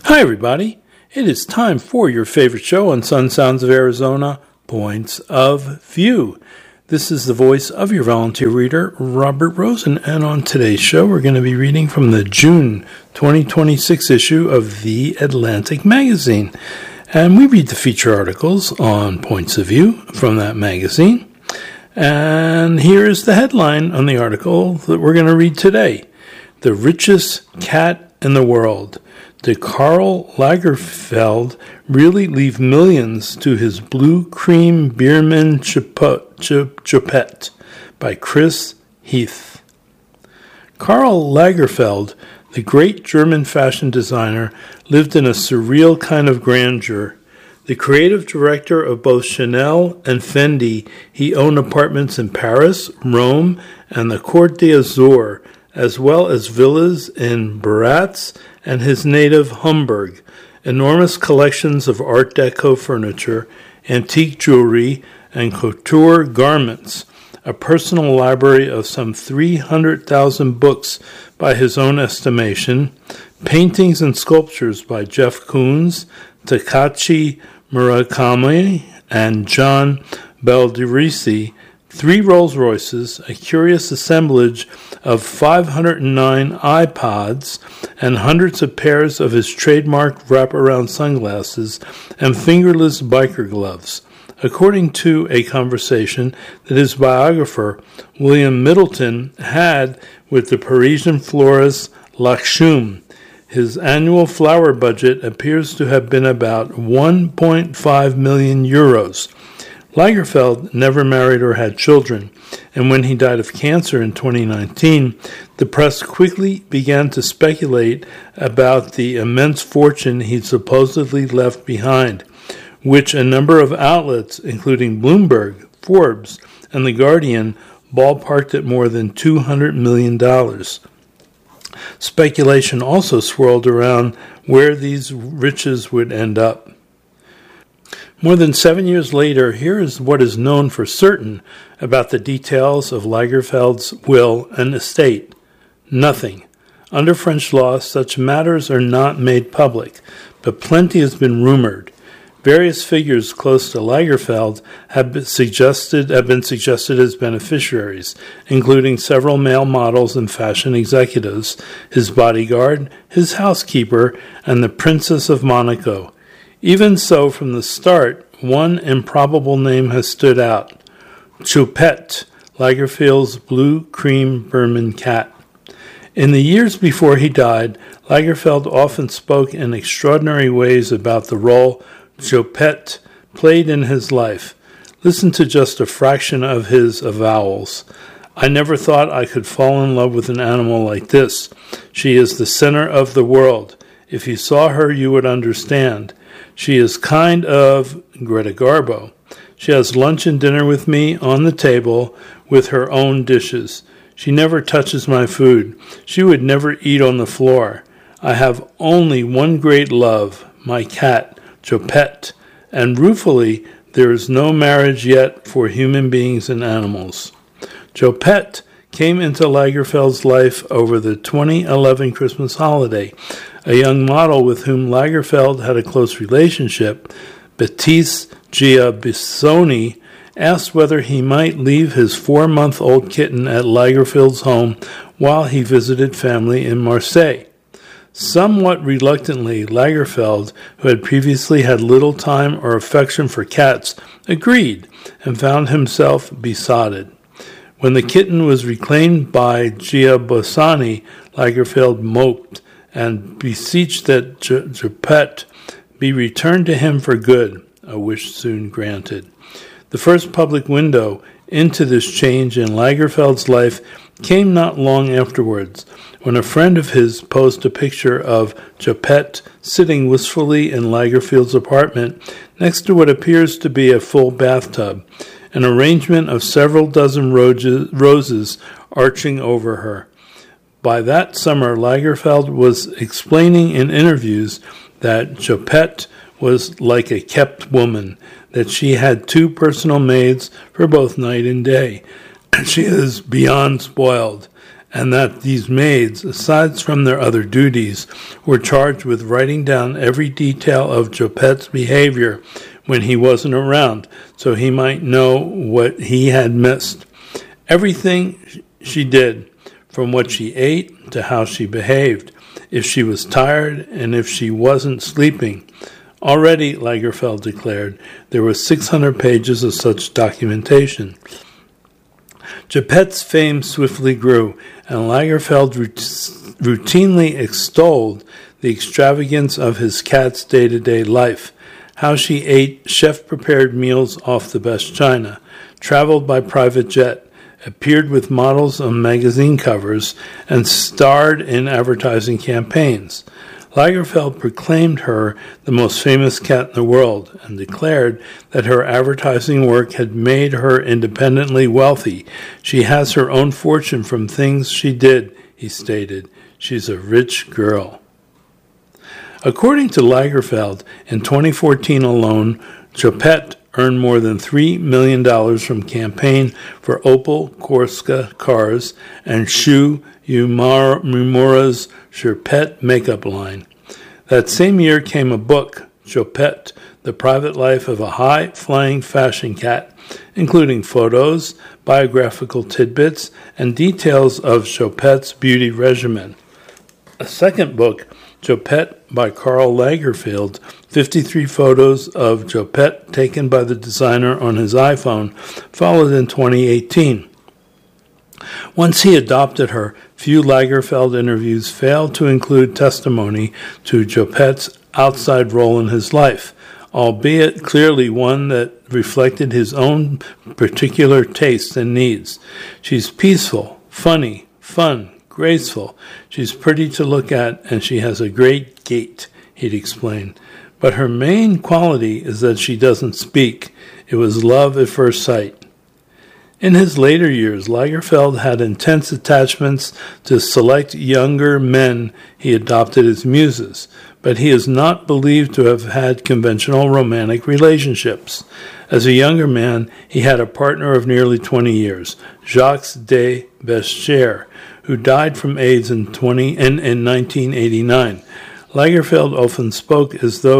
Hi, everybody. It is time for your favorite show on Sun Sounds of Arizona, Points of View. This is the voice of your volunteer reader, Robert Rosen, and on today's show, we're going to be reading from the June 2026 issue of The Atlantic magazine. And we read the feature articles on Points of View from that magazine. And here is the headline on the article that we're going to read today. The richest cat in the world. Did Karl Lagerfeld really leave millions to his blue cream Biermann Choupette by Chris Heath. Karl Lagerfeld, the great German fashion designer, lived in a surreal kind of grandeur. The creative director of both Chanel and Fendi, he owned apartments in Paris, Rome, and the Côte d'Azur, as well as villas in Baratz and his native Hamburg, enormous collections of Art Deco furniture, antique jewelry, and couture garments, a personal library of some 300,000 books by his own estimation, paintings and sculptures by Jeff Koons, Takashi Murakami, and John Baldrisi, 3 Rolls-Royces, a curious assemblage of 509 iPods, and hundreds of pairs of his trademark wraparound sunglasses and fingerless biker gloves, according to a conversation that his biographer, William Middleton, had with the Parisian florist Lachum. His annual flower budget appears to have been about 1.5 million euros. Lagerfeld never married or had children, and when he died of cancer in 2019, the press quickly began to speculate about the immense fortune he supposedly left behind, which a number of outlets, including Bloomberg, Forbes, and The Guardian, ballparked at more than $200 million. Speculation also swirled around where these riches would end up. More than 7 years later, here is what is known for certain about the details of Lagerfeld's will and estate. Nothing. Under French law, such matters are not made public, but plenty has been rumored. Various figures close to Lagerfeld have been suggested as beneficiaries, including several male models and fashion executives, his bodyguard, his housekeeper, and the Princess of Monaco. Even so, from the start, one improbable name has stood out. Choupette, Lagerfeld's blue cream Biermann cat. In the years before he died, Lagerfeld often spoke in extraordinary ways about the role Choupette played in his life. Listen to just a fraction of his avowals. I never thought I could fall in love with an animal like this. She is the center of the world. If you saw her, you would understand. She is kind of Greta Garbo. She has lunch and dinner with me on the table with her own dishes. She never touches my food. She would never eat on the floor. I have only one great love, my cat, Choupette, and ruefully, there is no marriage yet for human beings and animals. Choupette came into Lagerfeld's life over the 2011 Christmas holiday. A young model with whom Lagerfeld had a close relationship, Baptiste Giabissoni, asked whether he might leave his 4-month-old kitten at Lagerfeld's home while he visited family in Marseille. Somewhat reluctantly, Lagerfeld, who had previously had little time or affection for cats, agreed and found himself besotted. When the kitten was reclaimed by Giabissoni, Lagerfeld moped and beseeched that Choupette be returned to him for good, a wish soon granted. The first public window into this change in Lagerfeld's life came not long afterwards, when a friend of his posed a picture of Choupette sitting wistfully in Lagerfeld's apartment next to what appears to be a full bathtub, an arrangement of several dozen roses arching over her. By that summer, Lagerfeld was explaining in interviews that Choupette was like a kept woman, that she had 2 personal maids for both night and day. She is beyond spoiled, and that these maids, aside from their other duties, were charged with writing down every detail of Chopet's behavior when he wasn't around, so he might know what he had missed. Everything she did, from what she ate to how she behaved, if she was tired and if she wasn't sleeping. Already, Lagerfeld declared, there were 600 pages of such documentation. Chopet's fame swiftly grew, and Lagerfeld routinely extolled the extravagance of his cat's day-to-day life, how she ate chef-prepared meals off the best china, traveled by private jet, appeared with models on magazine covers, and starred in advertising campaigns. Lagerfeld proclaimed her the most famous cat in the world and declared that her advertising work had made her independently wealthy. She has her own fortune from things she did, he stated. She's a rich girl. According to Lagerfeld, in 2014 alone, Chopet earned more than $3 million from campaign for Opel Corsa cars and Shu Uemura's Chopet makeup line. That same year came a book, Chopet, The Private Life of a High-Flying Fashion Cat, including photos, biographical tidbits, and details of Chopet's beauty regimen. A second book, Chopet by Karl Lagerfeld, 53 photos of Chopet taken by the designer on his iPhone, followed in 2018. Once he adopted her, few Lagerfeld interviews failed to include testimony to Chopet's outside role in his life, albeit clearly one that reflected his own particular tastes and needs. She's peaceful, funny, fun, graceful. She's pretty to look at, and she has a great gait, he'd explain. But her main quality is that she doesn't speak. It was love at first sight. In his later years, Lagerfeld had intense attachments to select younger men he adopted as muses, but he is not believed to have had conventional romantic relationships. As a younger man, he had a partner of nearly 20 years, Jacques de Bescher, who died from AIDS in 1989. Lagerfeld often spoke as though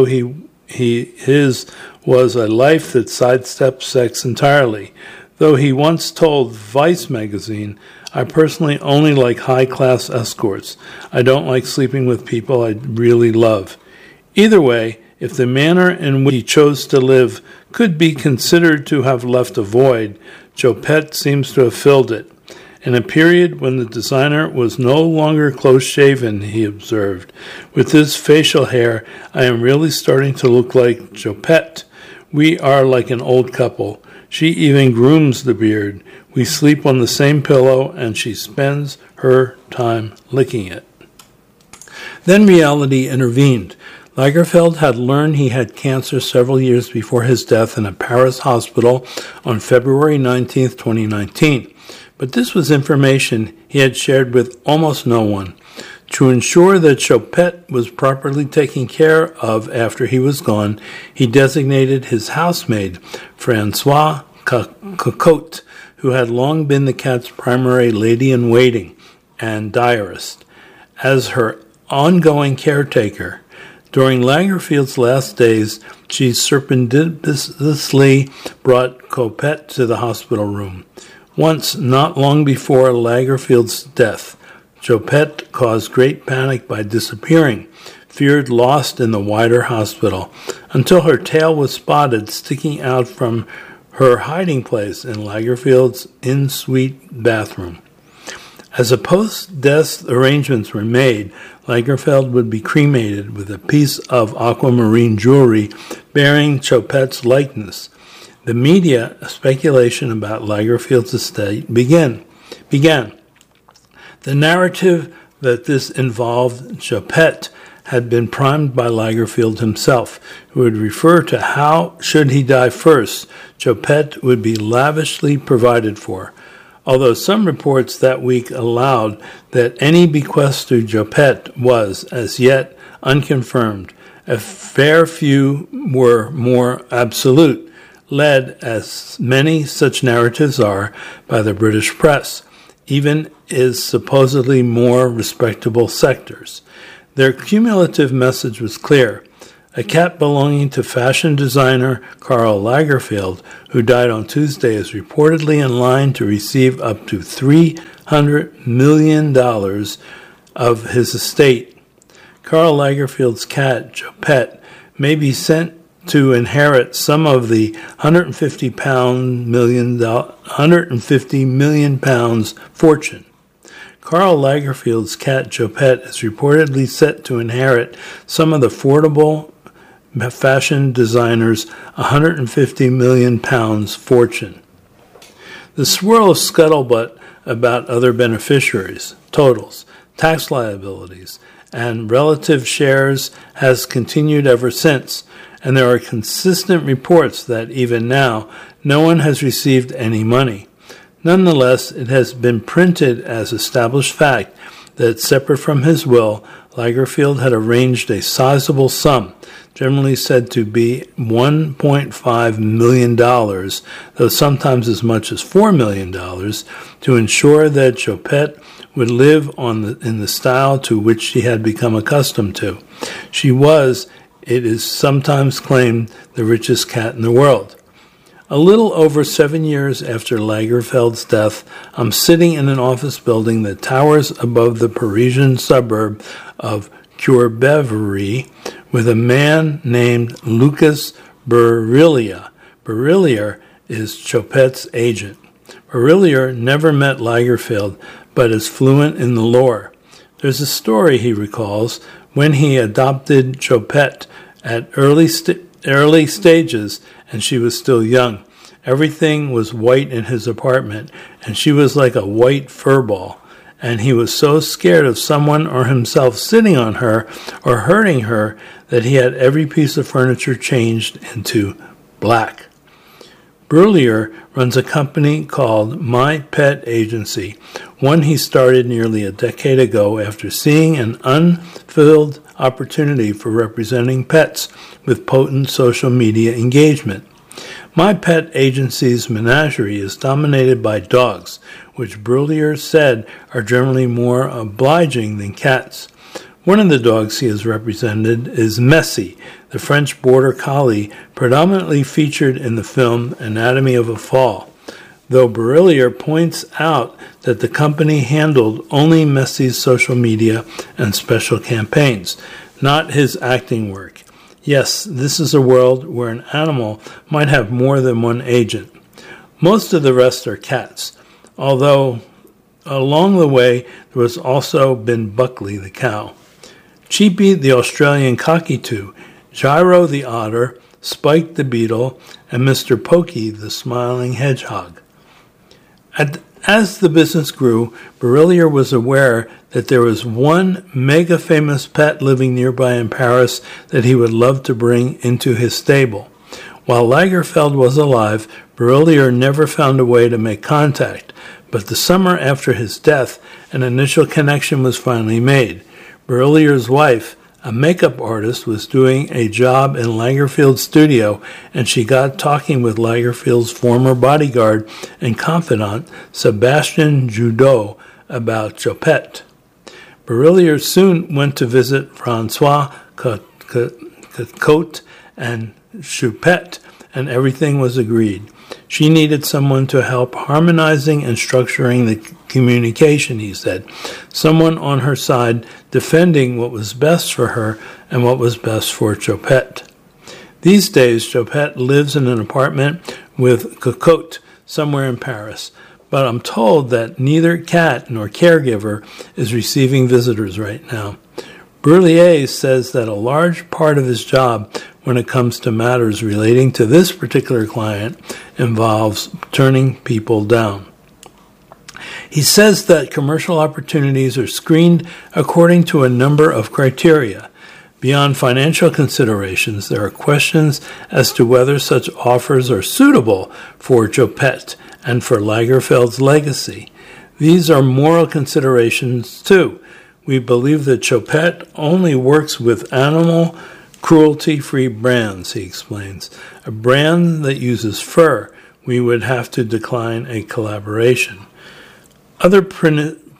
his was a life that sidestepped sex entirely, though he once told Vice magazine, I personally only like high-class escorts. I don't like sleeping with people I really love. Either way, if the manner in which he chose to live could be considered to have left a void, Chopet seems to have filled it. In a period when the designer was no longer close-shaven, he observed, with this facial hair, I am really starting to look like Chopet. We are like an old couple. She even grooms the beard. We sleep on the same pillow, and she spends her time licking it. Then reality intervened. Lagerfeld had learned he had cancer several years before his death in a Paris hospital on February 19, 2019. But this was information he had shared with almost no one. To ensure that Chopet was properly taken care of after he was gone, he designated his housemaid, Francois Cocotte, who had long been the cat's primary lady-in-waiting and diarist, as her ongoing caretaker. During Lagerfeld's last days, she surreptitiously brought Chopet to the hospital room. Once, not long before Lagerfeld's death, Chopet caused great panic by disappearing, feared lost in the wider hospital, until her tail was spotted sticking out from her hiding place in Lagerfeld's in-suite bathroom. As a post-death arrangements were made, Lagerfeld would be cremated with a piece of aquamarine jewelry bearing Chopet's likeness. The media speculation about Lagerfeld's estate began. The narrative that this involved Chopet had been primed by Lagerfeld himself, who would refer to how, should he die first, Chopet would be lavishly provided for. Although some reports that week allowed that any bequest to Chopet was, as yet, unconfirmed, a fair few were more absolute, led, as many such narratives are, by the British press. Even is supposedly more respectable sectors. Their cumulative message was clear. A cat belonging to fashion designer Karl Lagerfeld, who died on Tuesday, is reportedly in line to receive up to $300 million of his estate. Karl Lagerfeld's cat, Choupette, may be sent to inherit some of the £150 million fortune. Karl Lagerfeld's cat, Choupette, is reportedly set to inherit some of the affordable fashion designer's £150 million fortune. The swirl of scuttlebutt about other beneficiaries, totals, tax liabilities, and relative shares has continued ever since, and there are consistent reports that even now no one has received any money. Nonetheless, it has been printed as established fact that, separate from his will, Lagerfeld had arranged a sizable sum, generally said to be $1.5 million, though sometimes as much as $4 million, to ensure that Choupette would live in the style to which she had become accustomed to. She was, it is sometimes claimed, the richest cat in the world. A little over 7 years after Lagerfeld's death, I'm sitting in an office building that towers above the Parisian suburb of Courbevoie with a man named Lucas Barillier. Barillier is Choupette's agent. Barillier never met Lagerfeld, but is fluent in the lore. There's a story, he recalls, when he adopted Choupette at early stages and she was still young. Everything was white in his apartment, and she was like a white furball, and he was so scared of someone or himself sitting on her or hurting her that he had every piece of furniture changed into black. Barillier runs a company called My Pet Agency, one he started nearly a decade ago after seeing an unfulfilled opportunity for representing pets with potent social media engagement. My Pet Agency's menagerie is dominated by dogs, which Barillier said are generally more obliging than cats. One of the dogs he has represented is Messi, the French border collie predominantly featured in the film Anatomy of a Fall, though Barillier points out that the company handled only Messi's social media and special campaigns, not his acting work. Yes, this is a world where an animal might have more than one agent. Most of the rest are cats, although along the way there has also been Buckley the cow, Cheapy the Australian cockatoo, Gyro the otter, Spike the beetle, and Mr. Pokey the smiling hedgehog. As the business grew, Barillier was aware that there was one mega-famous pet living nearby in Paris that he would love to bring into his stable. While Lagerfeld was alive, Barillier never found a way to make contact, but the summer after his death, an initial connection was finally made. Barillier's wife, a makeup artist, was doing a job in Lagerfeld's studio, and she got talking with Lagerfeld's former bodyguard and confidant, Sebastian Judeau, about Choupette. Barillier soon went to visit Francois Cote and Choupette, and everything was agreed. She needed someone to help harmonizing and structuring the communication, he said. Someone on her side defending what was best for her and what was best for Choupette. These days, Choupette lives in an apartment with Cocotte somewhere in Paris, but I'm told that neither cat nor caregiver is receiving visitors right now. Barillier says that a large part of his job when it comes to matters relating to this particular client involves turning people down. He says that commercial opportunities are screened according to a number of criteria. Beyond financial considerations, there are questions as to whether such offers are suitable for Choupette and for Lagerfeld's legacy. These are moral considerations, too. We believe that Choupette only works with animal cruelty-free brands, he explains. A brand that uses fur, we would have to decline a collaboration. Other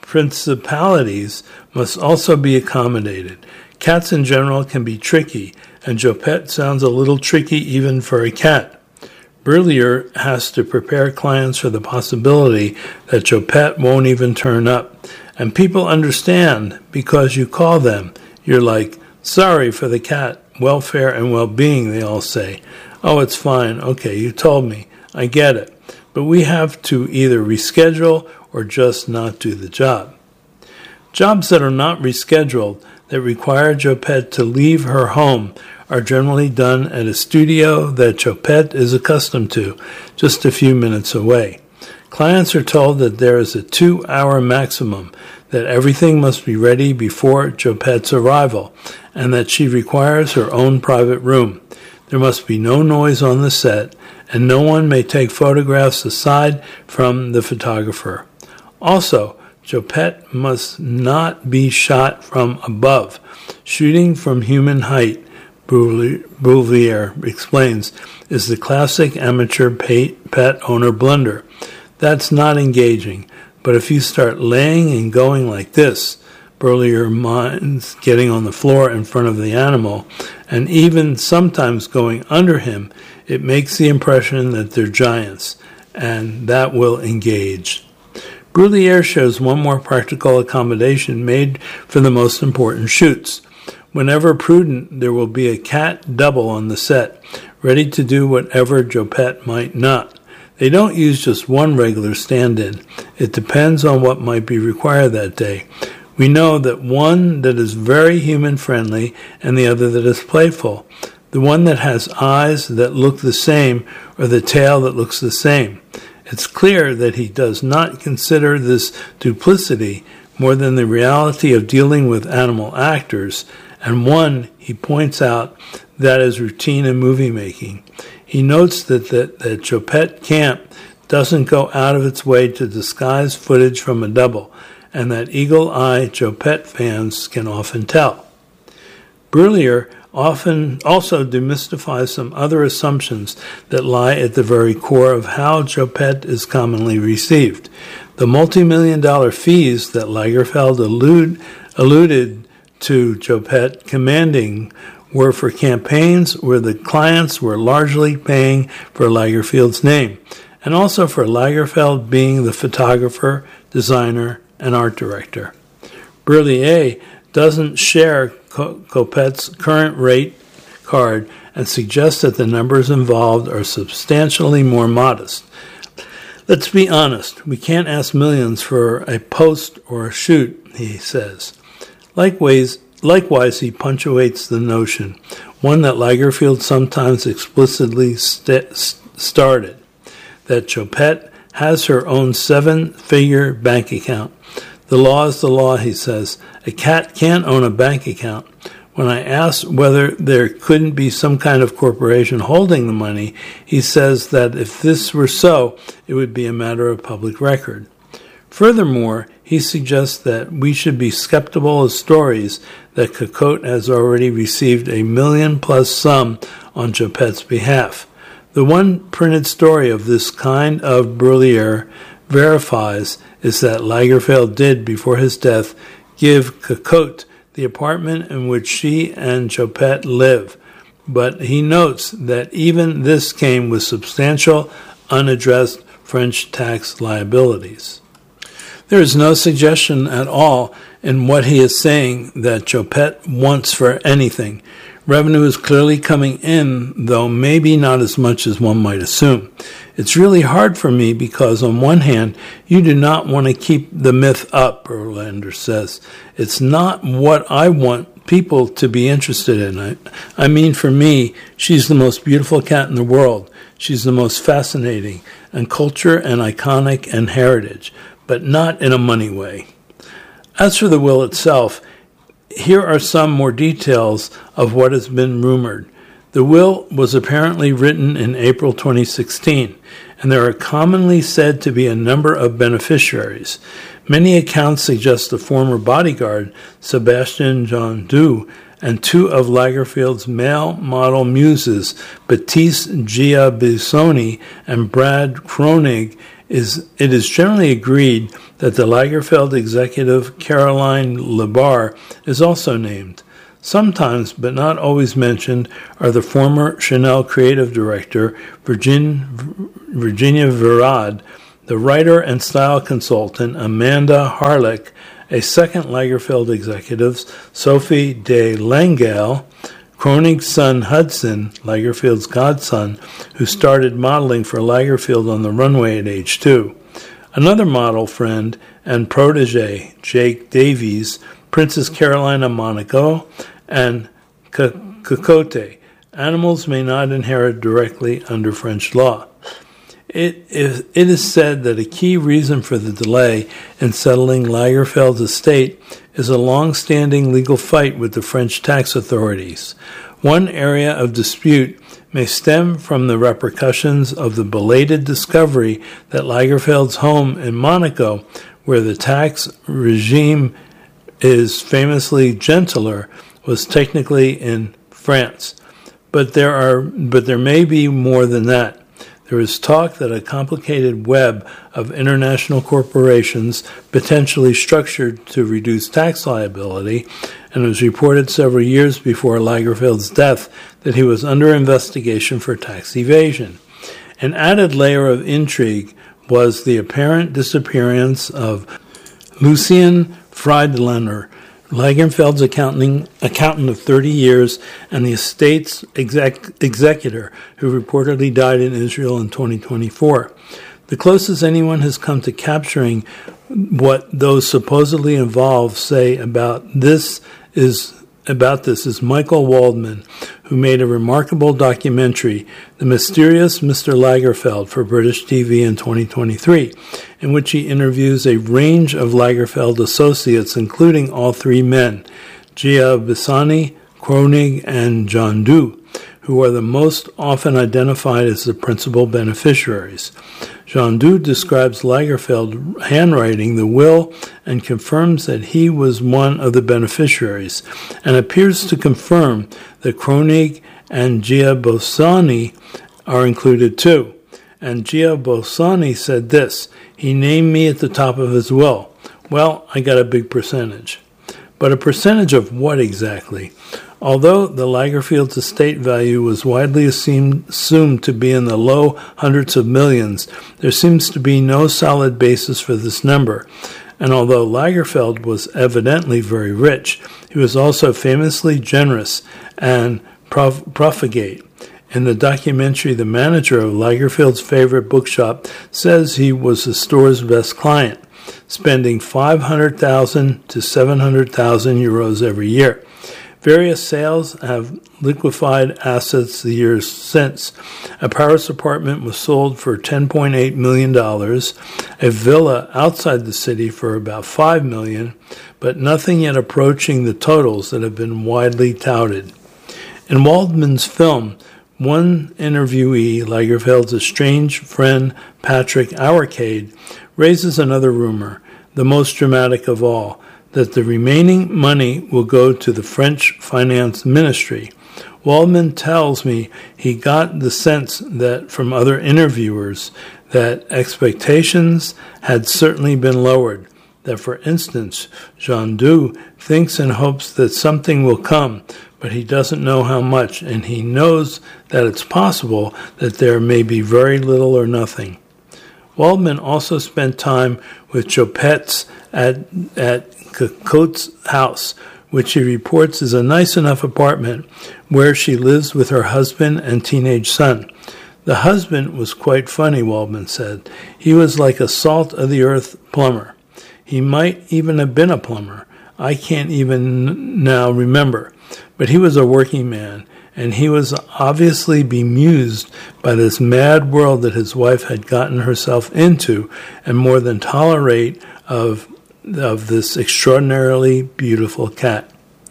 principalities must also be accommodated. Cats in general can be tricky, and Jopet sounds a little tricky even for a cat. Brullier has to prepare clients for the possibility that Jopet won't even turn up. And people understand because you call them. You're like, sorry for the cat, welfare and well-being, they all say. Oh, it's fine. Okay, you told me. I get it. But we have to either reschedule or just not do the job. Jobs that are not rescheduled, that require Jopet to leave her home, are generally done at a studio that Jopet is accustomed to, just a few minutes away. Clients are told that there is a 2-hour maximum, that everything must be ready before Jopet's arrival, and that she requires her own private room. There must be no noise on the set, and no one may take photographs aside from the photographer. Also, Jopet must not be shot from above. Shooting from human height, Bouvier explains, is the classic amateur pet owner blunder. That's not engaging, but if you start laying and going like this, Brullier minds getting on the floor in front of the animal, and even sometimes going under him, it makes the impression that they're giants, and that will engage. Brullier shows one more practical accommodation made for the most important shoots. Whenever prudent, there will be a cat double on the set, ready to do whatever Jopet might not. They don't use just one regular stand-in. It depends on what might be required that day. We know that one that is very human-friendly and the other that is playful. The one that has eyes that look the same or the tail that looks the same. It's clear that he does not consider this duplicity more than the reality of dealing with animal actors, and one, he points out, that is routine in movie making. He notes that Jopet Camp doesn't go out of its way to disguise footage from a double, and that eagle-eye Jopet fans can often tell. Brullier often also demystifies some other assumptions that lie at the very core of how Jopet is commonly received. The multi-million-dollar fees that Lagerfeld alluded to Jopet commanding were for campaigns where the clients were largely paying for Lagerfeld's name, and also for Lagerfeld being the photographer, designer, and art director. Brullier doesn't share Jopet's current rate card and suggests that the numbers involved are substantially more modest. Let's be honest, we can't ask millions for a post or a shoot, he says. Likewise, he punctuates the notion, one that Lagerfeld sometimes explicitly started, that Jopet has her own 7-figure bank account. The law is the law, he says. A cat can't own a bank account. When I asked whether there couldn't be some kind of corporation holding the money, he says that if this were so, it would be a matter of public record. Furthermore, he suggests that we should be skeptical of stories that Cocotte has already received $1 million+ sum on Jopet's behalf. The one printed story of this kind of Brullier verifies is that Lagerfeld did, before his death, give Cocotte the apartment in which she and Jopet live, but he notes that even this came with substantial, unaddressed French tax liabilities. There is no suggestion at all in what he is saying that Jopet wants for anything. Revenue is clearly coming in, though maybe not as much as one might assume. It's really hard for me because, on one hand, you do not want to keep the myth up, Berlander says. It's not what I want people to be interested in. I mean, for me, she's the most beautiful cat in the world. She's the most fascinating, and culture and iconic and heritage, but not in a money way. As for the will itself, here are some more details of what has been rumored. The will was apparently written in April 2016, and there are commonly said to be a number of beneficiaries. Many accounts suggest the former bodyguard, Sebastian Jondu, and 2 of Lagerfeld's male model muses, Baptiste Giabissoni and Brad Kroenig. It is generally agreed that the Lagerfeld executive Caroline Lebar is also named. Sometimes, but not always mentioned, are the former Chanel creative director Virginia Virad, the writer and style consultant Amanda Harlick, a second Lagerfeld executive, Sophie de Langeal, Kronig's son Hudson, Lagerfeld's godson, who started modeling for Lagerfeld on the runway at age 2. Another model friend and protege, Jake Davies, Princess Carolina Monaco, and Cocotte. Animals may not inherit directly under French law. It is said that a key reason for the delay in settling Lagerfeld's estate is a long-standing legal fight with the French tax authorities. One area of dispute may stem from the repercussions of the belated discovery that Lagerfeld's home in Monaco, where the tax regime is famously gentler, was technically in France. But there may be more than that. There is talk that a complicated web of international corporations, potentially structured to reduce tax liability, and it was reported several years before Lagerfeld's death that he was under investigation for tax evasion. An added layer of intrigue was the apparent disappearance of Lucien Friedlander, Lagerfeld's accountant of 30 years and the estate's executor, who reportedly died in Israel in 2024. The closest anyone has come to capturing what those supposedly involved say about this is Michael Waldman, who made a remarkable documentary, The Mysterious Mr. Lagerfeld, for British TV in 2023, in which he interviews a range of Lagerfeld associates, including all three men, Gia Bissani, Kronig, and John Doe, who are the most often identified as the principal beneficiaries. John Doe describes Lagerfeld handwriting the will and confirms that he was one of the beneficiaries, and appears to confirm that Kronig and Gia Bissani are included too. And Gia Bissani said this: "He named me at the top of his will. Well, I got a big percentage." But a percentage of what exactly? Although the Lagerfeld's estate value was widely assumed to be in the low hundreds of millions, there seems to be no solid basis for this number. And although Lagerfeld was evidently very rich, he was also famously generous and profligate. In the documentary, the manager of Lagerfeld's favorite bookshop says he was the store's best client, spending 500,000 to 700,000 euros every year. Various sales have liquefied assets the years since. A Paris apartment was sold for $10.8 million, a villa outside the city for about $5 million, but nothing yet approaching the totals that have been widely touted. In Waldman's film, one interviewee, Lagerfeld's estranged friend Patrick Auercade, raises another rumor, the most dramatic of all, that the remaining money will go to the French finance ministry. Waldman tells me he got the sense that from other interviewers that expectations had certainly been lowered, that, for instance, Jean Doe thinks and hopes that something will come, but he doesn't know how much, and he knows that it's possible that there may be very little or nothing. Waldman also spent time with Chopet's at Cocotte's house, which he reports is a nice enough apartment where she lives with her husband and teenage son. The husband was quite funny, Waldman said. He was like a salt-of-the-earth plumber. He might even have been a plumber. I can't even now remember. But he was a working man, and he was obviously bemused by this mad world that his wife had gotten herself into, and more than tolerate of this extraordinarily beautiful cat.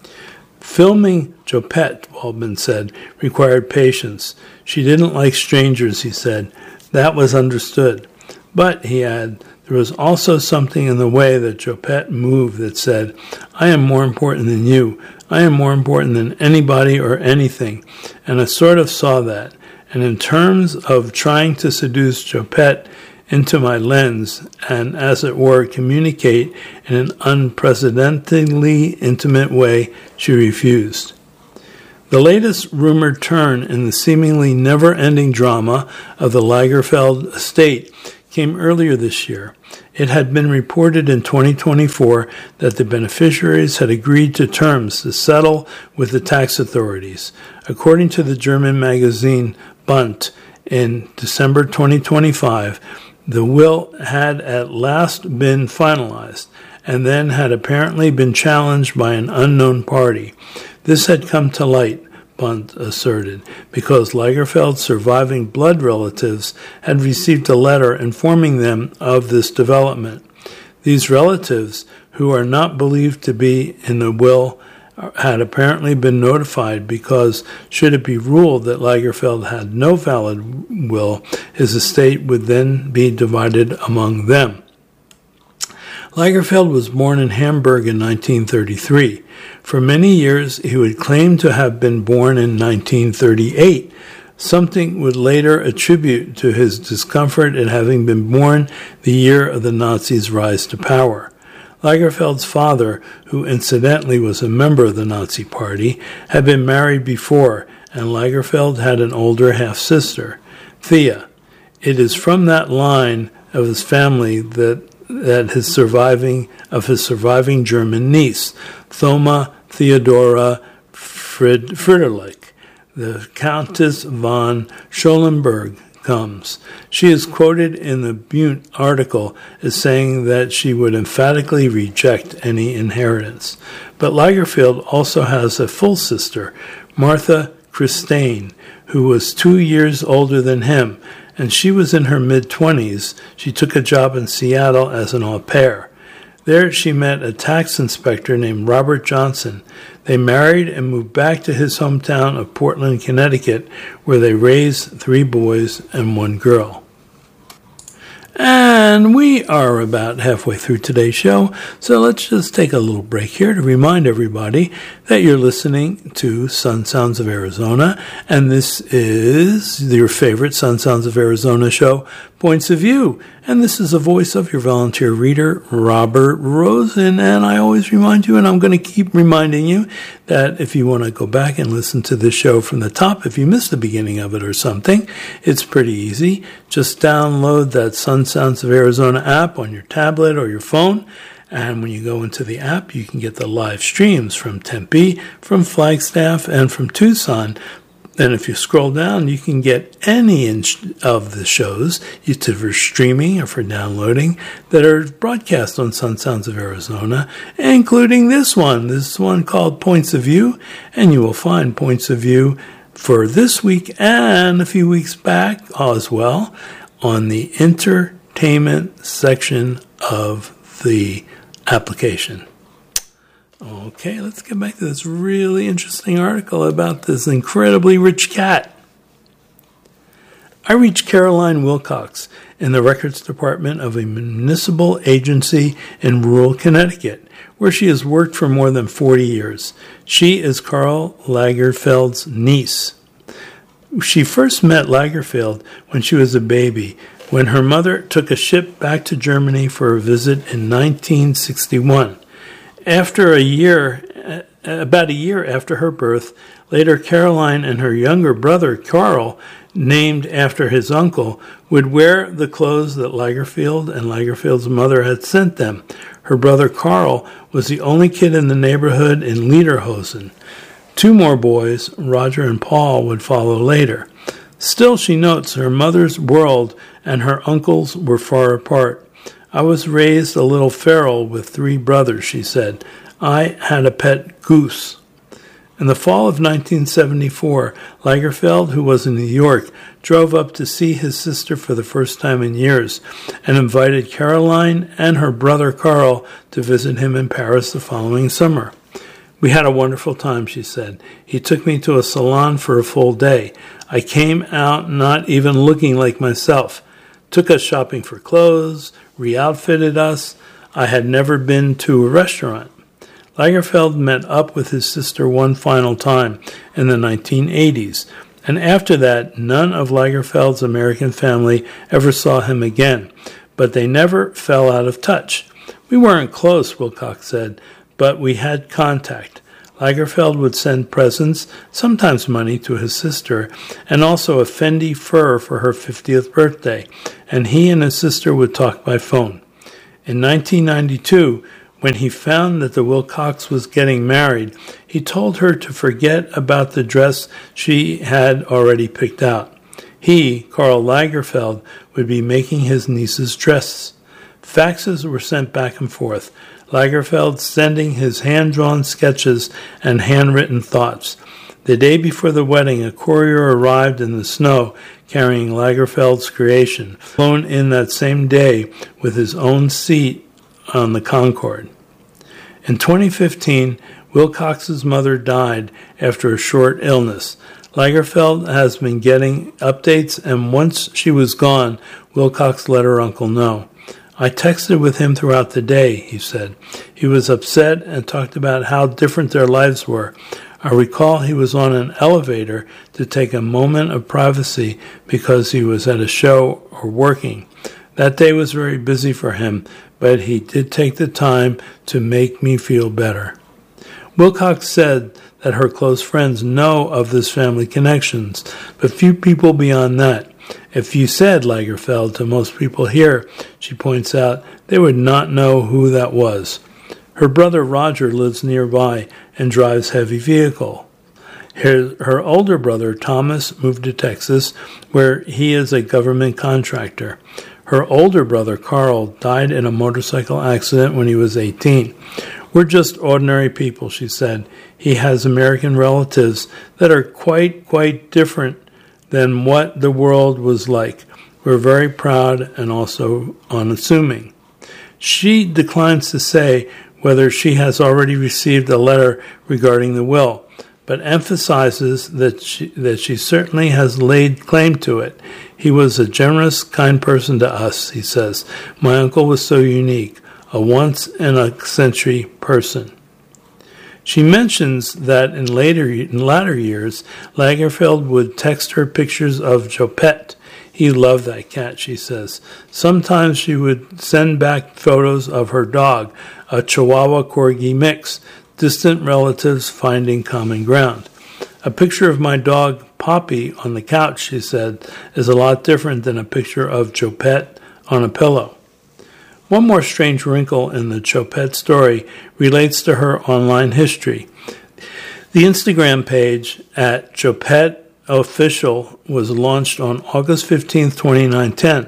Filming Chopette, Waldman said, required patience. She didn't like strangers, he said. That was understood. But, he added, there was also something in the way that Chopette moved that said, I am more important than you. I am more important than anybody or anything. And I sort of saw that. And in terms of trying to seduce Chopette, into my lens and, as it were, communicate in an unprecedentedly intimate way, she refused. The latest rumored turn in the seemingly never-ending drama of the Lagerfeld estate came earlier this year. It had been reported in 2024 that the beneficiaries had agreed to terms to settle with the tax authorities. According to the German magazine Bund, in December 2025, the will had at last been finalized and then had apparently been challenged by an unknown party. This had come to light, Bund asserted, because Lagerfeld's surviving blood relatives had received a letter informing them of this development. These relatives, who are not believed to be in the will, had apparently been notified because, should it be ruled that Lagerfeld had no valid will, his estate would then be divided among them. Lagerfeld was born in Hamburg in 1933. For many years, he would claim to have been born in 1938, something would later attribute to his discomfort at having been born the year of the Nazis' rise to power. Lagerfeld's father, who incidentally was a member of the Nazi Party, had been married before, and Lagerfeld had an older half-sister, Thea. It is from that line of his family that his surviving German niece, Thoma Theodora Friederlich, the Countess von Schollenberg, comes. She is quoted in the Bund article as saying that she would emphatically reject any inheritance. But Lagerfeld also has a full sister, Martha Christine, who was 2 years older than him, and she was in her mid-20s. She took a job in Seattle as an au pair. There she met a tax inspector named Robert Johnson. They married and moved back to his hometown of Portland, Connecticut, where they raised 3 boys and 1 girl. And we are about halfway through today's show, so let's just take a little break here to remind everybody that you're listening to Sun Sounds of Arizona, and this is your favorite Sun Sounds of Arizona show, Points of View. And this is the voice of your volunteer reader, Robert Rosen. And I always remind you, and I'm going to keep reminding you, that if you want to go back and listen to this show from the top, if you missed the beginning of it or something, it's pretty easy. Just download that Sun Sounds of Arizona app on your tablet or your phone. And when you go into the app, you can get the live streams from Tempe, from Flagstaff, and from Tucson. And if you scroll down, you can get any of the shows, either for streaming or for downloading, that are broadcast on Sun Sounds of Arizona, including this one called Points of View. And you will find Points of View for this week and a few weeks back as well on the entertainment section of the application. Okay, let's get back to this really interesting article about this incredibly rich cat. I reached Caroline Wilcox in the records department of a municipal agency in rural Connecticut, where she has worked for more than 40 years. She is Karl Lagerfeld's niece. She first met Lagerfeld when she was a baby, when her mother took a ship back to Germany for a visit in 1961. About a year after her birth, later Caroline and her younger brother Karl, named after his uncle, would wear the clothes that Lagerfeld and Lagerfeld's mother had sent them. Her brother Karl was the only kid in the neighborhood in Lederhosen. 2 more boys, Roger and Paul, would follow later. Still, she notes, her mother's world and her uncle's were far apart. I was raised a little feral with 3 brothers, she said. I had a pet goose. In the fall of 1974, Lagerfeld, who was in New York, drove up to see his sister for the first time in years and invited Caroline and her brother Karl to visit him in Paris the following summer. We had a wonderful time, she said. He took me to a salon for a full day. I came out not even looking like myself. Took us shopping for clothes, re-outfitted us. I had never been to a restaurant. Lagerfeld met up with his sister one final time in the 1980s. And after that, none of Lagerfeld's American family ever saw him again, but they never fell out of touch. We weren't close, Wilcox said, but we had contact. Lagerfeld would send presents, sometimes money, to his sister, and also a Fendi fur for her 50th birthday, and he and his sister would talk by phone. In 1992, when he found that the Wilcox was getting married, he told her to forget about the dress she had already picked out. He, Karl Lagerfeld, would be making his niece's dress. Faxes were sent back and forth, Lagerfeld sending his hand-drawn sketches and handwritten thoughts. The day before the wedding, a courier arrived in the snow carrying Lagerfeld's creation, flown in that same day with his own seat on the Concorde. In 2015, Wilcox's mother died after a short illness. Lagerfeld has been getting updates, and once she was gone, Wilcox let her uncle know. I texted with him throughout the day, he said. He was upset and talked about how different their lives were. I recall he was on an elevator to take a moment of privacy because he was at a show or working. That day was very busy for him, but he did take the time to make me feel better. Wilcox said that her close friends know of this family connections, but few people beyond that. If you said Lagerfeld to most people here, she points out, they would not know who that was. Her brother Roger lives nearby and drives heavy vehicle. Her older brother Thomas moved to Texas, where he is a government contractor. Her older brother Carl died in a motorcycle accident when he was 18. We're just ordinary people, she said. He has American relatives that are quite different than what the world was like. We're very proud and also unassuming. She declines to say whether she has already received a letter regarding the will, but emphasizes that she certainly has laid claim to it. He was a generous, kind person to us, he says. My uncle was so unique, a once-in-a-century person. She mentions that in latter years, Lagerfeld would text her pictures of Chopette. He loved that cat, she says. Sometimes she would send back photos of her dog, a Chihuahua Corgi mix, distant relatives finding common ground. A picture of my dog, Poppy, on the couch, she said, is a lot different than a picture of Chopette on a pillow. One more strange wrinkle in the Chopette story relates to her online history. The Instagram page at Chopette Official was launched on August 15, 2019,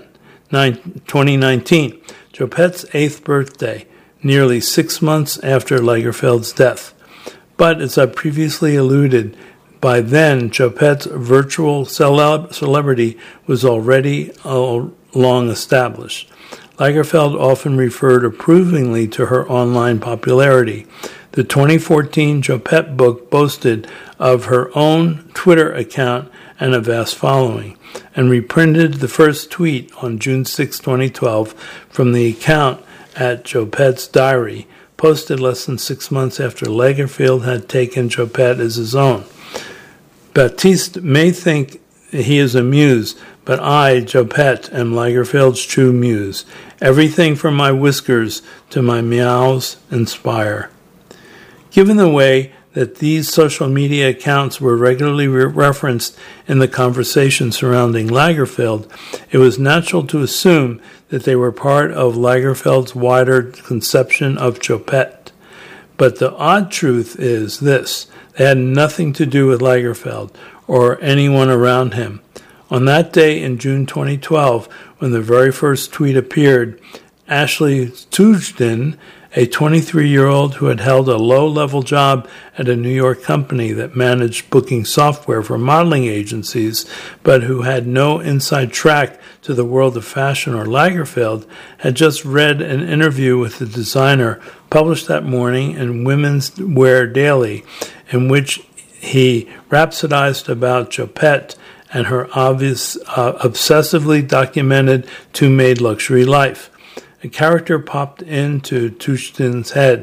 Chopette's 8th birthday, nearly 6 months after Lagerfeld's death. But, as I previously alluded, by then Chopette's virtual celebrity was already long established. Lagerfeld often referred approvingly to her online popularity. The 2014 Chopette book boasted of her own Twitter account and a vast following, and reprinted the first tweet on June 6, 2012 from the account at Chopette's Diary, posted less than 6 months after Lagerfeld had taken Chopette as his own. Baptiste may think he is a muse, but I, Chopette, am Lagerfeld's true muse. Everything from my whiskers to my meows inspire. Given the way that these social media accounts were regularly referenced in the conversation surrounding Lagerfeld, it was natural to assume that they were part of Lagerfeld's wider conception of Chopette. But the odd truth is this: they had nothing to do with Lagerfeld or anyone around him. On that day in June 2012, when the very first tweet appeared, Ashley Tujden, a 23-year-old who had held a low-level job at a New York company that managed booking software for modeling agencies, but who had no inside track to the world of fashion or Lagerfeld, had just read an interview with the designer published that morning in Women's Wear Daily, in which he rhapsodized about Chopette and her obsessively documented two-maid luxury life. A character popped into Tushtin's head.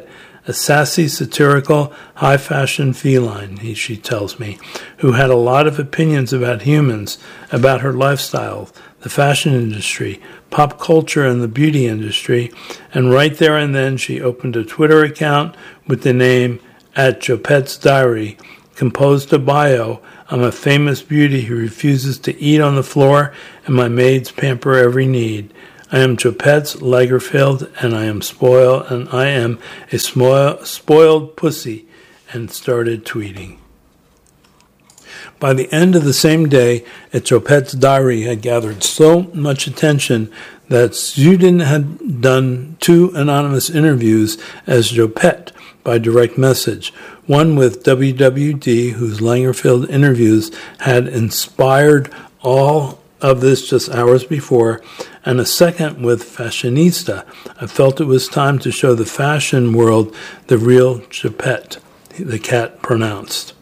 a sassy, satirical, high-fashion feline, she tells me, who had a lot of opinions about humans, about her lifestyle, the fashion industry, pop culture, and the beauty industry, and right there and then she opened a Twitter account with the name @Jopette'sDiary, composed a bio. I'm a famous beauty who refuses to eat on the floor, and my maids pamper every need. I am Chopette's Lagerfeld, and I am a spoiled pussy, and started tweeting. By the end of the same day, Chopette's Diary had gathered so much attention that Zudin had done 2 anonymous interviews as Chopette by direct message, one with WWD, whose Lagerfeld interviews had inspired all of this just hours before, and a second with Fashionista. I felt it was time to show the fashion world the real Chopette, the cat pronounced.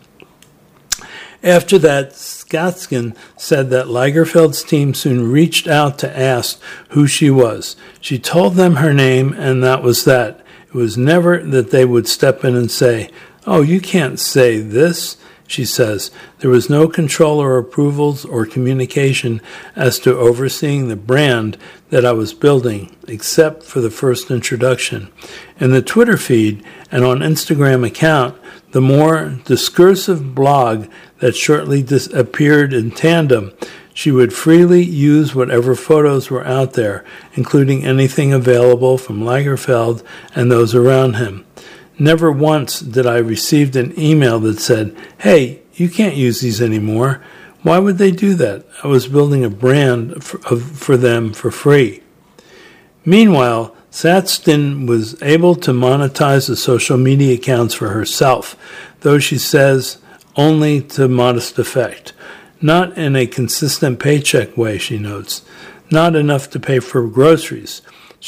After that, Skatskin said that Lagerfeld's team soon reached out to ask who she was. She told them her name, and that was that. It was never that they would step in and say, "Oh, you can't say this," she says. There was no control or approvals or communication as to overseeing the brand that I was building, except for the first introduction. In the Twitter feed and on Instagram account, the more discursive blog that shortly appeared in tandem, she would freely use whatever photos were out there, including anything available from Lagerfeld and those around him. Never once did I receive an email that said, "Hey, you can't use these anymore." Why would they do that? I was building a brand for them for free. Meanwhile, Skatskin was able to monetize the social media accounts for herself, though she says only to modest effect. Not in a consistent paycheck way, she notes. Not enough to pay for groceries.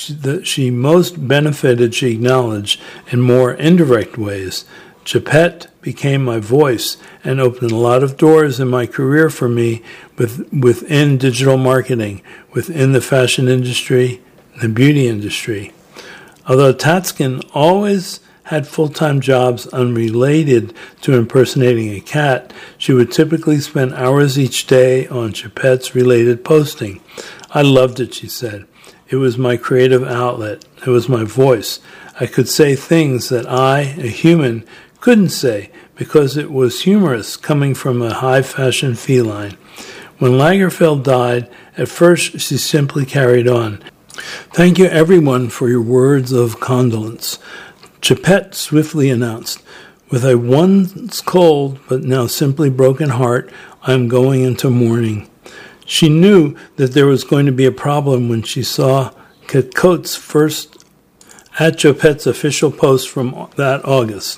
She most benefited, she acknowledged, in more indirect ways. Chopette became my voice and opened a lot of doors in my career for me within digital marketing, within the fashion industry, the beauty industry. Although Skatskin always had full-time jobs unrelated to impersonating a cat, she would typically spend hours each day on Chopette's related posting. I loved it, she said. It was my creative outlet. It was my voice. I could say things that I, a human, couldn't say because it was humorous coming from a high-fashion feline. When Lagerfeld died, at first she simply carried on. "Thank you, everyone, for your words of condolence," Chopette swiftly announced. "With a once cold but now simply broken heart, I am going into mourning." She knew that there was going to be a problem when she saw Coates' first @Chopette's official post from that August.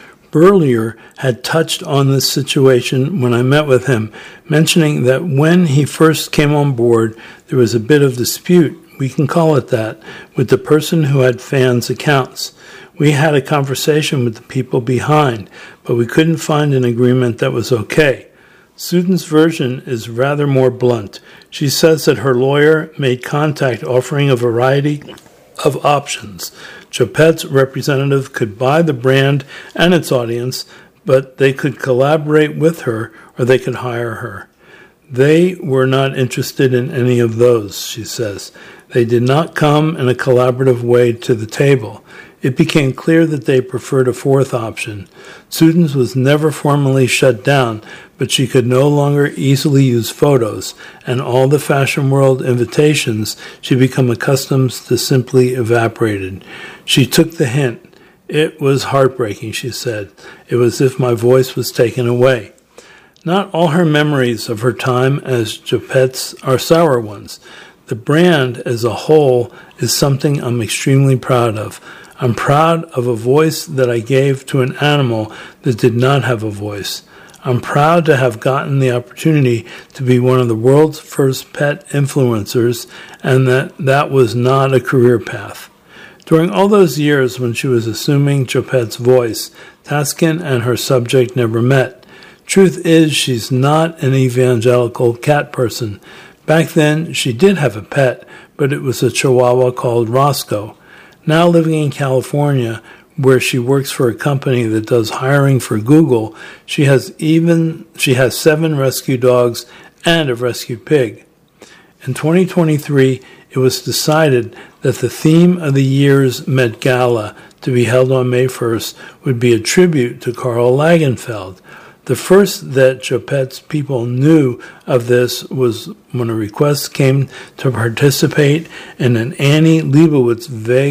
Burlier had touched on this situation when I met with him, mentioning that when he first came on board, there was a bit of dispute, we can call it that, with the person who had fans' accounts. We had a conversation with the people behind, but we couldn't find an agreement that was okay. Sudin's version is rather more blunt. She says that her lawyer made contact offering a variety of options. Chopette's representative could buy the brand and its audience, but they could collaborate with her or they could hire her. They were not interested in any of those, she says. They did not come in a collaborative way to the table. It became clear that they preferred a fourth option. Sudin's was never formally shut down, but she could no longer easily use photos, and all the fashion world invitations she became accustomed to simply evaporated. She took the hint. It was heartbreaking, she said. It was as if my voice was taken away. Not all her memories of her time as Chopette's are sour ones. The brand as a whole is something I'm extremely proud of. I'm proud of a voice that I gave to an animal that did not have a voice. I'm proud to have gotten the opportunity to be one of the world's first pet influencers, and that was not a career path. During all those years when she was assuming Chopette's voice, Skatskin and her subject never met. Truth is, she's not an evangelical cat person. Back then, she did have a pet, but it was a Chihuahua called Roscoe. Now living in California, where she works for a company that does hiring for Google, she has 7 rescue dogs and a rescue pig. In 2023, it was decided that the theme of the year's Met Gala, to be held on May 1st, would be a tribute to Karl Lagerfeld. The first that Choupette's people knew of this was when a request came to participate in an Annie Leibovitz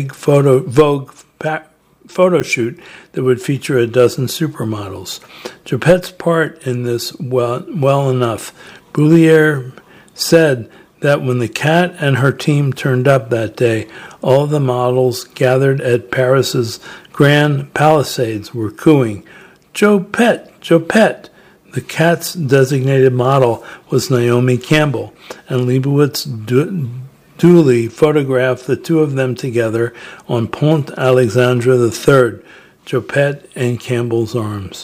Vogue photo shoot that would feature a dozen supermodels. Choupette's part in this well enough. Bruyère said that when the cat and her team turned up that day, all the models gathered at Paris's Grand Palisades were cooing, "Choupette! Choupette!" The cat's designated model was Naomi Campbell, and Leibovitz duly photographed the two of them together on Pont Alexandre III, Choupette in Campbell's arms.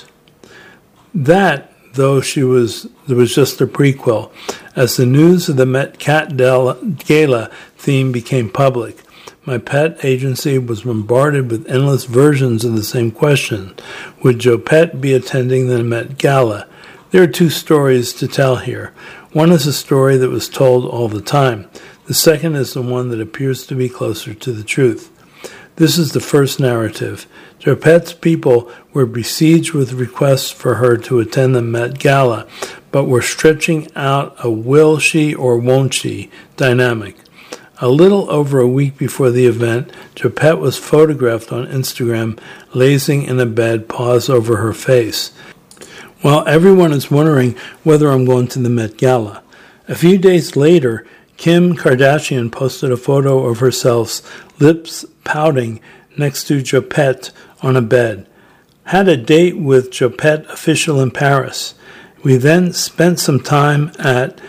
That, though, there was just a prequel, as the news of the Met Cat Gala theme became public. My pet agency was bombarded with endless versions of the same question. Would Choupette be attending the Met Gala? There are 2 stories to tell here. One is a story that was told all the time. The second is the one that appears to be closer to the truth. This is the first narrative. Choupette's people were besieged with requests for her to attend the Met Gala, but were stretching out a will she or won't she dynamic. A little over a week before the event, Choupette was photographed on Instagram lazing in a bed, paws over her face. While everyone is wondering whether I'm going to the Met Gala. A few days later, Kim Kardashian posted a photo of herself, lips pouting, next to Choupette on a bed. Had a date with Choupette official in Paris. We then spent some time at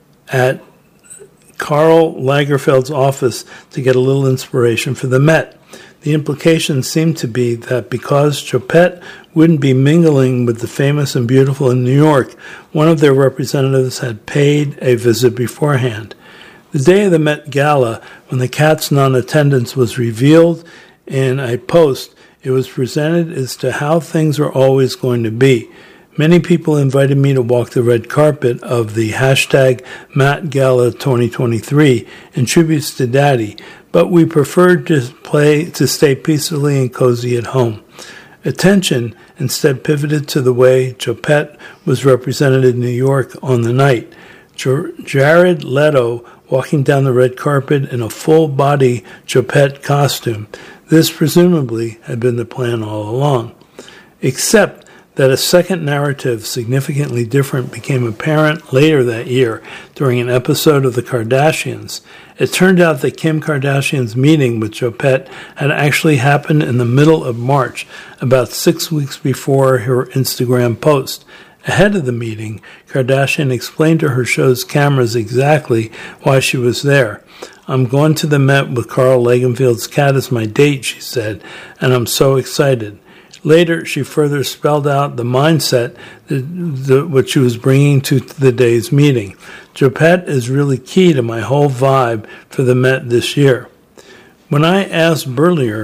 Karl Lagerfeld's office to get a little inspiration for the Met. The implication seemed to be that because Choupette wouldn't be mingling with the famous and beautiful in New York, one of their representatives had paid a visit beforehand. The day of the Met Gala, when the cat's non-attendance was revealed in a post, it was presented as to how things are always going to be. Many people invited me to walk the red carpet of the hashtag Met Gala 2023 in tributes to Daddy, but we preferred to stay peacefully and cozy at home. Attention instead pivoted to the way Choupette was represented in New York on the night. Jared Leto walking down the red carpet in a full-body Choupette costume. This presumably had been the plan all along. Except that a second narrative significantly different became apparent later that year during an episode of The Kardashians. It turned out that Kim Kardashian's meeting with Choupette had actually happened in the middle of March, about 6 weeks before her Instagram post. Ahead of the meeting, Kardashian explained to her show's cameras exactly why she was there. "I'm going to the Met with Karl Lagerfeld's cat as my date," she said, "and I'm so excited." Later, she further spelled out the mindset what she was bringing to the day's meeting. Choupette is really key to my whole vibe for the Met this year. When I asked Bruyère,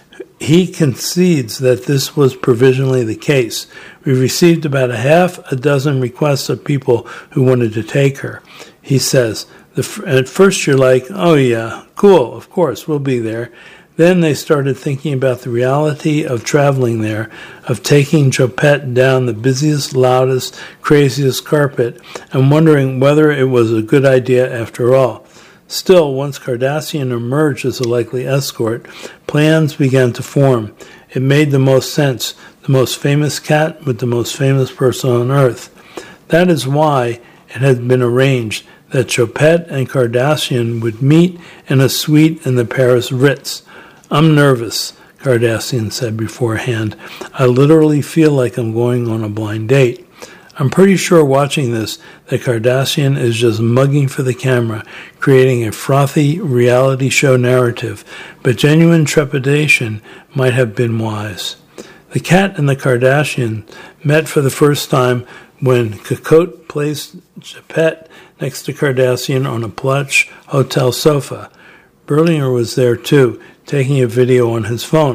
he concedes that this was provisionally the case. We received about a half a dozen requests of people who wanted to take her. He says, at first you're like, oh yeah, cool, of course, we'll be there. Then they started thinking about the reality of traveling there, of taking Choupette down the busiest, loudest, craziest carpet, and wondering whether it was a good idea after all. Still, once Kardashian emerged as a likely escort, plans began to form. It made the most sense, the most famous cat with the most famous person on earth. That is why it had been arranged that Choupette and Kardashian would meet in a suite in the Paris Ritz. "I'm nervous," Kardashian said beforehand. "I literally feel like I'm going on a blind date." I'm pretty sure watching this that Kardashian is just mugging for the camera, creating a frothy reality show narrative, but genuine trepidation might have been wise. The cat and the Kardashian met for the first time when Cocotte placed Choupette next to Kardashian on a plush hotel sofa. Bruyère was there too, taking a video on his phone.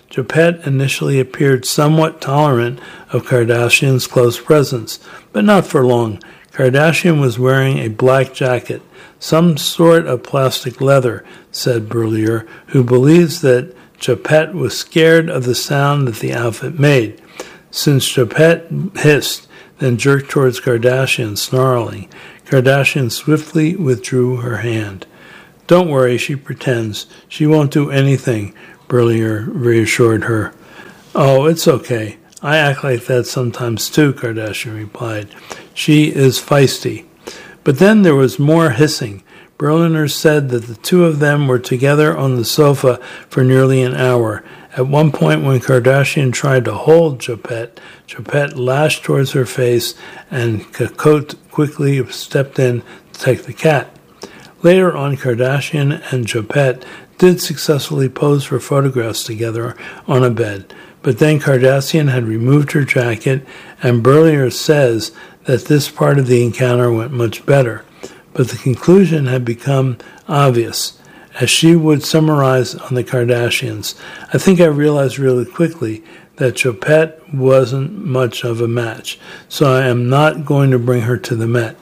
Geppetto initially appeared somewhat tolerant of Kardashian's close presence, but not for long. Kardashian was wearing a black jacket, some sort of plastic leather, said Berlier, who believes that Geppetto was scared of the sound that the outfit made. Since Geppetto hissed, then jerked towards Kardashian, snarling, Kardashian swiftly withdrew her hand. Don't worry, she pretends. She won't do anything, Berlier reassured her. Oh, it's okay. I act like that sometimes too, Kardashian replied. She is feisty. But then there was more hissing. Berliner said that the two of them were together on the sofa for nearly an hour. At one point, when Kardashian tried to hold Geppetto, Geppetto lashed towards her face, and Cocotte quickly stepped in to take the cat. Later on, Kardashian and Geppetto did successfully pose for photographs together on a bed, but then Kardashian had removed her jacket, and Berlier says that this part of the encounter went much better. But the conclusion had become obvious. As she would summarize on the Kardashians, I think I realized really quickly that Geppetto wasn't much of a match, so I am not going to bring her to the Met.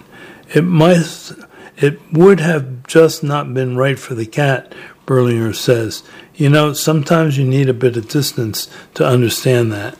It would have just not been right for the cat, Berlier says. You know, sometimes you need a bit of distance to understand that.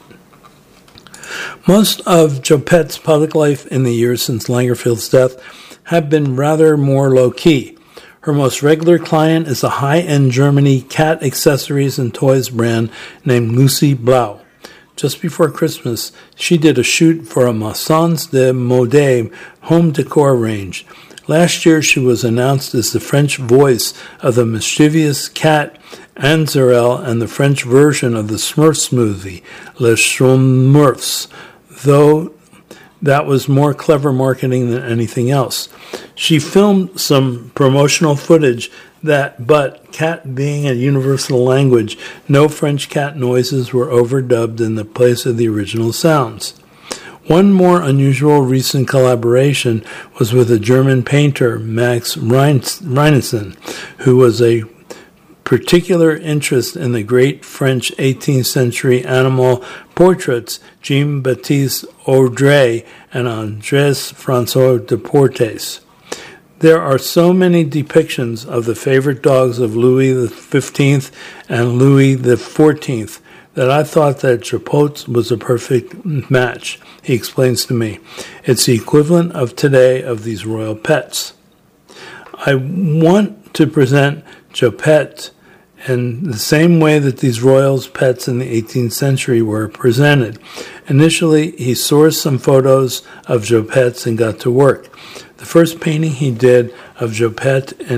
Most of Geppetto's public life in the years since Langerfeld's death have been rather more low-key. Her most regular client is a high-end Germany cat accessories and toys brand named Lucy Blau. Just before Christmas, she did a shoot for a Maisons de Mode home decor range. Last year, she was announced as the French voice of the mischievous cat Anne Zarel and the French version of the Smurfs movie, Les Smurfs, though that was more clever marketing than anything else. She filmed some promotional footage but cat being a universal language, no French cat noises were overdubbed in the place of the original sounds. One more unusual recent collaboration was with a German painter, Max Reinesen, who was a particular interest in the great French 18th century animal portraits Jean-Baptiste Audrey and Andrés François Deportes. There are so many depictions of the favorite dogs of Louis XV and Louis XIV that I thought that Geppetto was a perfect match, he explains to me. It's the equivalent of today of these royal pets. I want to present Geppetto in the same way that these royals' pets in the 18th century were presented. Initially, he sourced some photos of Geppetto and got to work. The first painting he did of Geppetto in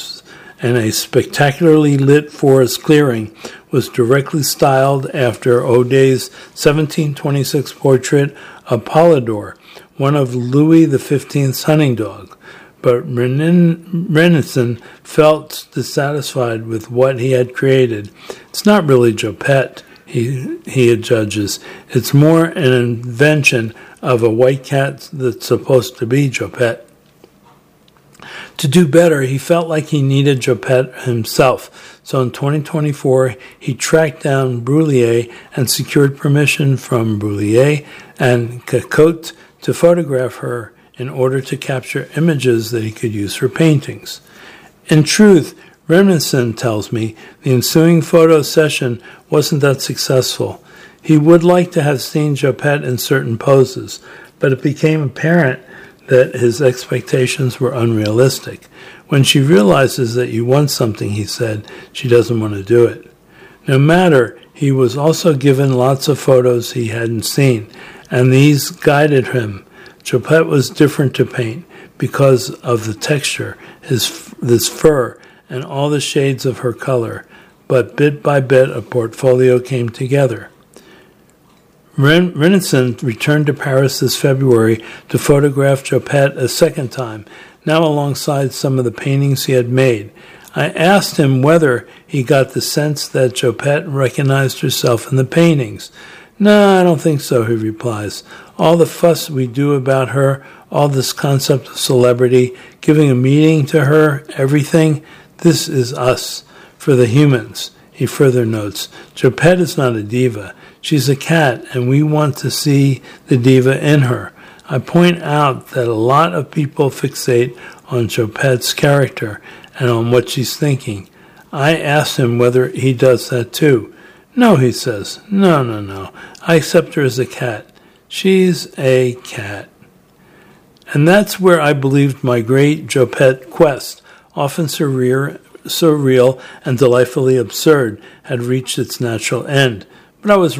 a spectacularly lit forest clearing was directly styled after Odet's 1726 portrait of Polydor, one of Louis XV's hunting dogs. But Reinesen felt dissatisfied with what he had created. It's not really Geppetto, he judges. It's more an invention of a white cat that's supposed to be Geppetto. To do better, he felt like he needed Geppetto himself. So in 2024, he tracked down Breulier and secured permission from Breulier and Cocotte to photograph her in order to capture images that he could use for paintings. In truth, Reinesen tells me the ensuing photo session wasn't that successful. He would like to have seen Geppetto in certain poses, but it became apparent that his expectations were unrealistic. When she realizes that you want something, he said, she doesn't want to do it. No matter, he was also given lots of photos he hadn't seen, and these guided him. Geppetto was different to paint because of the texture, this fur, and all the shades of her color, but bit by bit a portfolio came together. Reinesen returned to Paris this February to photograph Geppetto a second time, now alongside some of the paintings he had made. I asked him whether he got the sense that Geppetto recognized herself in the paintings. No, I don't think so, he replies. All the fuss we do about her, all this concept of celebrity, giving a meaning to her, everything, this is us, for the humans. He further notes, Choupette is not a diva. She's a cat, and we want to see the diva in her. I point out that a lot of people fixate on Choupette's character and on what she's thinking. I asked him whether he does that too. No, he says. No. I accept her as a cat. She's a cat. And that's where I believed my great Choupette quest, often surreal and delightfully absurd, had reached its natural end. But I was